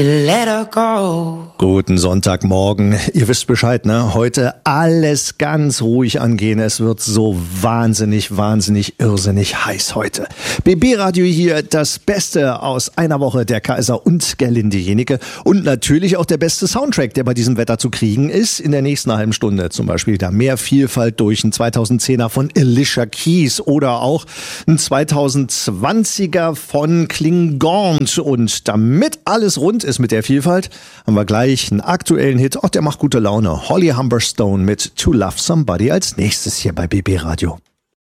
Let her go. Guten Sonntagmorgen. Ihr wisst Bescheid, ne? Heute alles ganz ruhig angehen. Es wird so wahnsinnig, irrsinnig heiß heute. BB Radio hier, das Beste aus einer Woche der Kaiser und Gerlinde Jenike. Und natürlich auch der beste Soundtrack, der bei diesem Wetter zu kriegen ist. In der nächsten halben Stunde zum Beispiel da mehr Vielfalt durch ein 2010er von Alicia Keys oder auch ein 2020er von Klingant. Und damit alles rund ist mit der Vielfalt, haben wir gleich einen aktuellen Hit. Auch der macht gute Laune. Holly Humberstone mit To Love Somebody als nächstes hier bei BB Radio.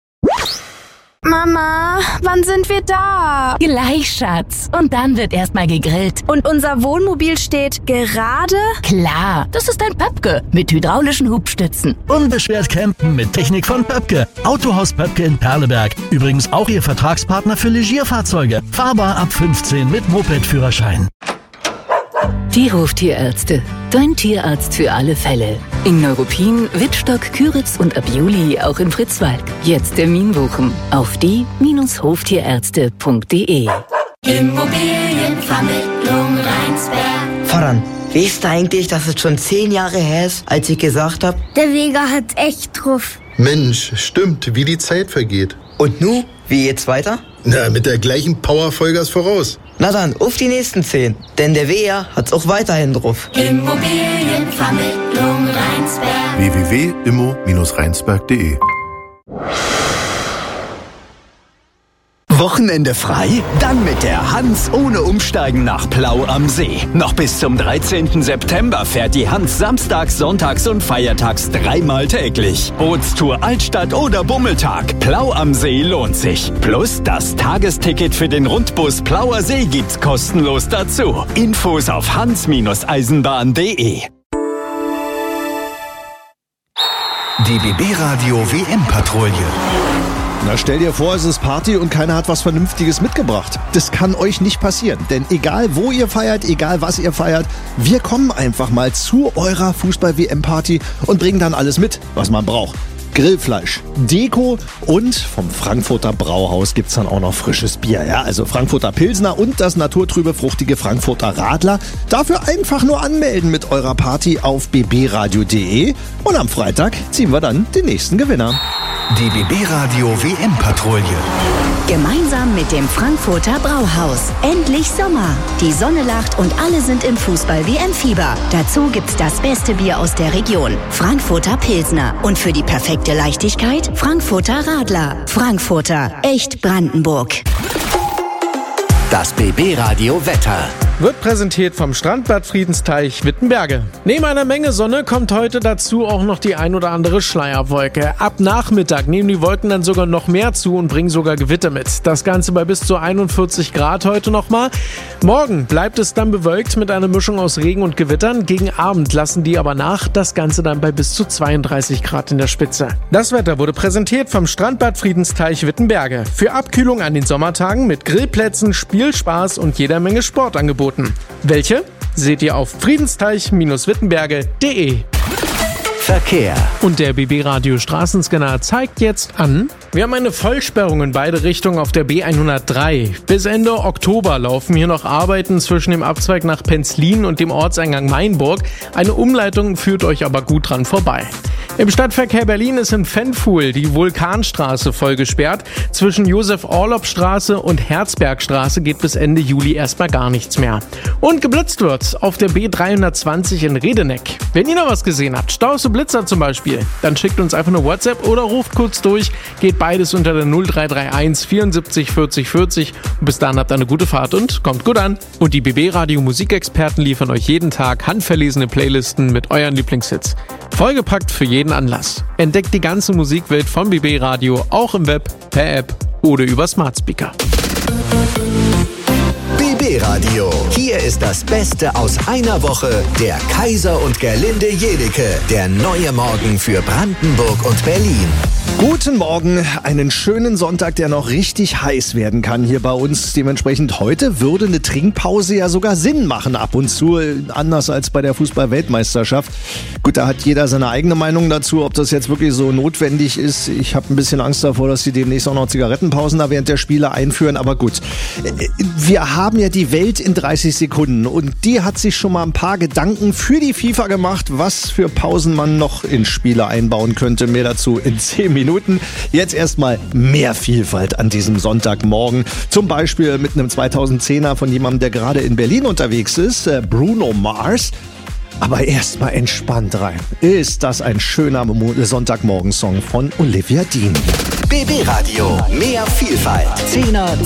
Mama, wann sind wir da? Gleich, Schatz. Und dann wird erstmal gegrillt. Und unser Wohnmobil steht gerade? Klar, das ist ein Pöpke mit hydraulischen Hubstützen. Unbeschwert campen mit Technik von Pöpke. Autohaus Pöpke in Perleberg. Übrigens auch Ihr Vertragspartner für Legierfahrzeuge. Fahrbar ab 15 mit Moped-Führerschein. Die Hoftierärzte. Dein Tierarzt für alle Fälle. In Neuruppin, Wittstock, Küritz und ab Juli auch in Fritzwalk. Jetzt Termin buchen auf die-hoftierärzte.de. Immobilienvermittlung Rheinsberg. Voran, weißt du eigentlich, dass es schon 10 Jahre her ist, als ich gesagt habe? Der Vega hat echt drauf. Mensch, stimmt, wie die Zeit vergeht. Und nu, wie geht's weiter? Na, mit der gleichen Power Vollgas voraus. Na dann, auf die nächsten 10. Denn der Vega hat's auch weiterhin drauf. Immobilienvermittlung Rheinsberg. www.immo-rheinsberg.de. Wochenende frei? Dann mit der Hans ohne Umsteigen nach Plau am See. Noch bis zum 13. September fährt die Hans samstags, sonntags und feiertags 3-mal täglich. Bootstour Altstadt oder Bummeltag. Plau am See lohnt sich. Plus das Tagesticket für den Rundbus Plauer See gibt's kostenlos dazu. Infos auf hans-eisenbahn.de. Die BB Radio WM-Patrouille. Na, stell dir vor, es ist Party und keiner hat was Vernünftiges mitgebracht. Das kann euch nicht passieren, denn egal wo ihr feiert, egal was ihr feiert, wir kommen einfach mal zu eurer Fußball-WM-Party und bringen dann alles mit, was man braucht. Grillfleisch, Deko und vom Frankfurter Brauhaus gibt's dann auch noch frisches Bier. Ja, also Frankfurter Pilsner und das naturtrübe, fruchtige Frankfurter Radler. Dafür einfach nur anmelden mit eurer Party auf bbradio.de und am Freitag ziehen wir dann den nächsten Gewinner. Die BB Radio WM-Patrouille. Gemeinsam mit dem Frankfurter Brauhaus. Endlich Sommer. Die Sonne lacht und alle sind im Fußball-WM-Fieber. Dazu gibt's das beste Bier aus der Region. Frankfurter Pilsner. Und für die perfekte Leichtigkeit Frankfurter Radler. Frankfurter. Echt Brandenburg. Das BB Radio Wetter. Wird präsentiert vom Strandbad Friedensteich Wittenberge. Neben einer Menge Sonne kommt heute dazu auch noch die ein oder andere Schleierwolke. Ab Nachmittag nehmen die Wolken dann sogar noch mehr zu und bringen sogar Gewitter mit. Das Ganze bei bis zu 41 Grad heute nochmal. Morgen bleibt es dann bewölkt mit einer Mischung aus Regen und Gewittern. Gegen Abend lassen die aber nach. Das Ganze dann bei bis zu 32 Grad in der Spitze. Das Wetter wurde präsentiert vom Strandbad Friedensteich Wittenberge. Für Abkühlung an den Sommertagen mit Grillplätzen, Spielspaß und jeder Menge Sportangeboten. Welche? Seht ihr auf friedensteich-wittenberge.de. Verkehr. Und der BB Radio Straßenscanner zeigt jetzt an, wir haben eine Vollsperrung in beide Richtungen auf der B103. Bis Ende Oktober laufen hier noch Arbeiten zwischen dem Abzweig nach Penzlin und dem Ortseingang Mainburg. Eine Umleitung führt euch aber gut dran vorbei. Im Stadtverkehr Berlin ist in Pfennfuhl die Vulkanstraße voll gesperrt. Zwischen Josef-Orlopp-Straße und Herzbergstraße geht bis Ende Juli erstmal gar nichts mehr. Und geblitzt wird auf der B320 in Redeneck. Wenn ihr noch was gesehen habt, Staus und Blitzer zum Beispiel, dann schickt uns einfach eine WhatsApp oder ruft kurz durch. Geht beides unter der 0331 74 40 40. Und bis dahin habt ihr eine gute Fahrt und kommt gut an. Und die BB Radio Musikexperten liefern euch jeden Tag handverlesene Playlisten mit euren Lieblingshits. Vollgepackt für jeden Anlass. Entdeckt die ganze Musikwelt von BB Radio auch im Web, per App oder über Smart Speaker. BB Radio. Hier ist das Beste aus einer Woche der Kaiser und Gerlinde Jenike. Der neue Morgen für Brandenburg und Berlin. Guten Morgen, einen schönen Sonntag, der noch richtig heiß werden kann hier bei uns. Dementsprechend heute würde eine Trinkpause ja sogar Sinn machen ab und zu, anders als bei der Fußball-Weltmeisterschaft. Gut, da hat jeder seine eigene Meinung dazu, ob das jetzt wirklich so notwendig ist. Ich habe ein bisschen Angst davor, dass sie demnächst auch noch Zigarettenpausen da während der Spiele einführen, aber gut. Wir haben ja ja die Welt in 30 Sekunden und die hat sich schon mal ein paar Gedanken für die FIFA gemacht, was für Pausen man noch in Spiele einbauen könnte. Mehr dazu in 10 Minuten. Jetzt erstmal mehr Vielfalt an diesem Sonntagmorgen. Zum Beispiel mit einem 2010er von jemandem, der gerade in Berlin unterwegs ist, Bruno Mars. Aber erstmal entspannt rein. Ist das ein schöner Sonntagmorgensong von Olivia Dean. BB Radio, mehr Vielfalt. 10er,